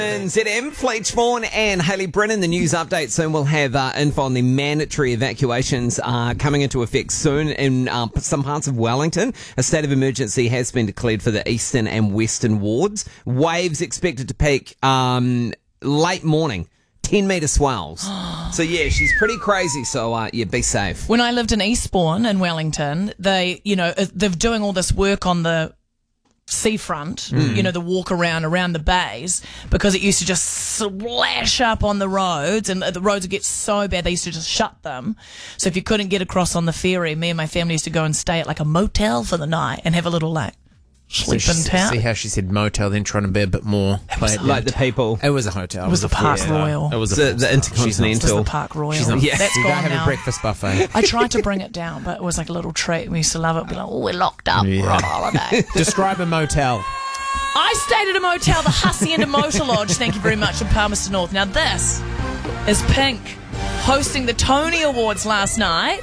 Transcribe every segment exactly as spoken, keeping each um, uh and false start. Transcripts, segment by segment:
Z M, Fleach Vaughan and Hayley Brennan. The news update soon. We'll have uh, info on the mandatory evacuations uh, coming into effect soon in uh, some parts of Wellington. A state of emergency has been declared for the eastern and western wards. Waves expected to peak um, late morning. ten metre swells. So, yeah, she's pretty crazy. So, uh, yeah, be safe. When I lived in Eastbourne in Wellington, they, you know, they're doing all this work on the seafront, mm. you know, the walk around around the bays, because it used to just splash up on the roads, and the roads would get so bad they used to just shut them. So if you couldn't get across on the ferry, me and my family used to go and stay at like a motel for the night and have a little like sleep so in town. See how she said motel, then trying to be a bit more like, like the people. It was a hotel. It was, it was the Park yeah. Royal. It was the, a the Intercontinental. It was the Park Royal. She's not, yeah. That's we gone don't have now. a breakfast buffet. I tried to bring it down, but it was like a little treat. We used to love it. Be like, oh, we're locked up. Yeah. We're on holiday. Describe a motel. I stayed at a motel, the Hacienda Motor Lodge, thank you very much, in Palmerston North. Now this is Pink hosting the Tony Awards last night.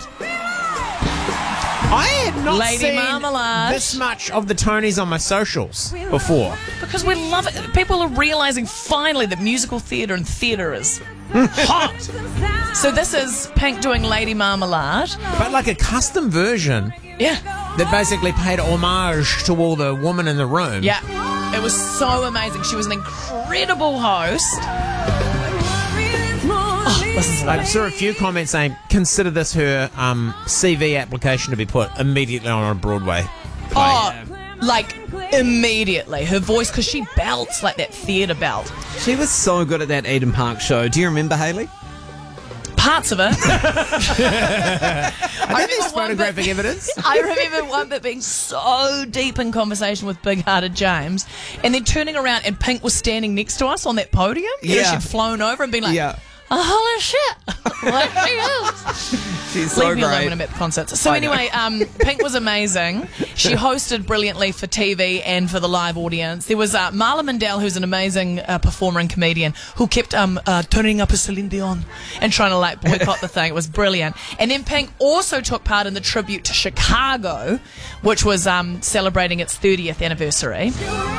I had not Lady seen Marmalade. this much of the Tonys on my socials before. Because we love it. People are realising finally that musical theatre and theatre is hot. So this is Pink doing Lady Marmalade. But like a custom version Yeah. that basically paid homage to all the women in the room. Yeah. It was so amazing. She was an incredible host. Oh, listen to I that. saw a few comments saying, consider this her um, C V application to be put immediately on a Broadway play. Oh, like immediately. Her voice, because she belts like that theatre belt. She was so good at that Eden Park show. Do you remember, Hayley? Parts of it. I think there's one photographic bit- evidence. I remember one bit being so deep in conversation with Big-Hearted James, and then turning around and Pink was standing next to us on that podium. You know, Yeah. she'd flown over and been like, Yeah. oh, holy shit. Like she is. She's so Leave me alone great. when I'm at the concerts. So I know. anyway, um, Pink was amazing. She hosted brilliantly for T V and for the live audience. There was uh, Marla Mandel, who's an amazing uh, performer and comedian, who kept um, uh, turning up as Celine Dion and trying to like boycott the thing. It was brilliant. And then Pink also took part in the tribute to Chicago, which was um, celebrating its thirtieth anniversary.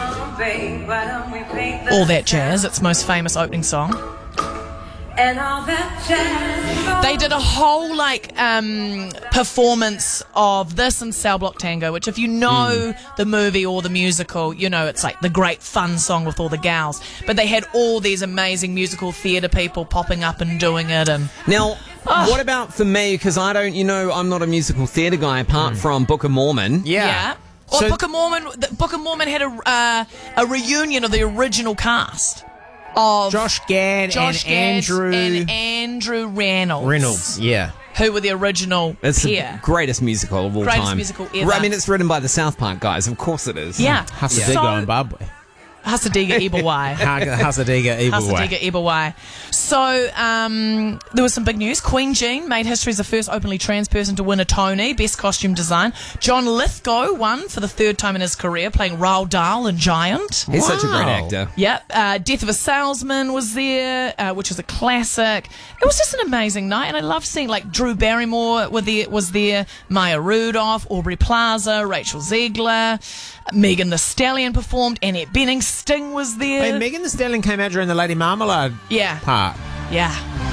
All that jazz, its most famous opening song. And all that jazz. They did a whole like um, performance of this and Cell Block Tango, which if you know mm. the movie or the musical, you know it's like the great fun song with all the gals. But they had all these amazing musical theatre people popping up and doing it. And Now, what about for me? Because I don't, you know, I'm not a musical theatre guy apart from Book of Mormon. Yeah. yeah. Or So- Book of Mormon. The Book of Mormon had a uh, a reunion of the original cast of Josh Gad Josh and Gad Andrew and Andrew Reynolds. Reynolds. Yeah. Who were the original It's pair. the greatest musical of all Greatest time. musical ever. I mean, it's written by the South Park guys. Of course it is. Yeah. Hasadiga So- and Babwe. Hasadiga Ibawai. Hasadiga Evil Way. Hasadiga Ibawai. So, um, there was some big news. Queen Jean made history as the first openly trans person to win a Tony, Best Costume Design. John Lithgow won for the third time in his career, playing Roald Dahl in Giant. He's such a great Wow. actor. Yep. Uh, Death of a Salesman was there, uh, which was a classic. It was just an amazing night, and I loved seeing, like, Drew Barrymore was there, was there Maya Rudolph, Aubrey Plaza, Rachel Zegler, Megan Thee Stallion performed, Annette Bening, Sting was there. Hey, Megan Thee Stallion came out during the Lady Marmalade yeah. part. Yeah.